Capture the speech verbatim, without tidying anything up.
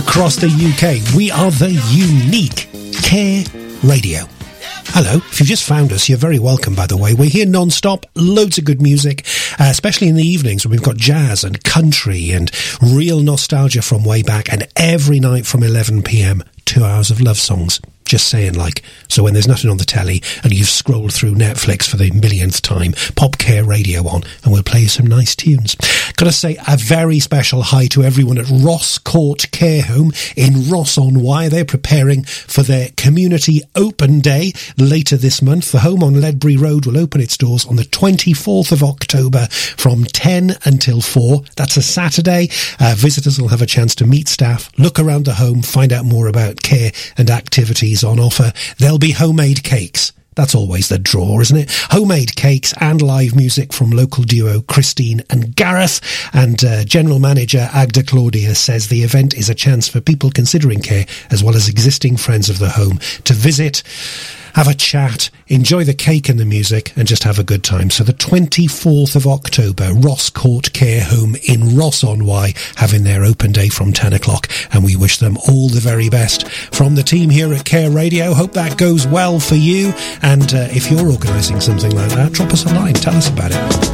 across the U K. We are the unique Care Radio. Hello, if you've just found us, you're very welcome, by the way. We're here non-stop, loads of good music, uh, especially in the evenings when we've got jazz and country and real nostalgia from way back, and every night from eleven p.m, two hours of love songs. Just saying, like, so when there's nothing on the telly and you've scrolled through Netflix for the millionth time, pop Care Radio on and we'll play you some nice tunes. Gotta say a very special hi to everyone at Ross Court Care Home in Ross-on-Wye. They're preparing for their community open day later this month. The home on Ledbury Road will open its doors on the twenty-fourth of October from ten until four. That's a Saturday. Uh, visitors will have a chance to meet staff, look around the home, find out more about care and activities on offer. There'll be homemade cakes. That's always the draw, isn't it? Homemade cakes and live music from local duo Christine and Gareth. And uh, General Manager Agda Claudia says the event is a chance for people considering care, as well as existing friends of the home, to visit, have a chat, enjoy the cake and the music, and just have a good time. So the twenty-fourth of October, Ross Court Care Home in Ross-on-Wye having their open day from ten o'clock, and we wish them all the very best. From the team here at Care Radio, hope that goes well for you, and uh, if you're organising something like that, drop us a line, tell us about it.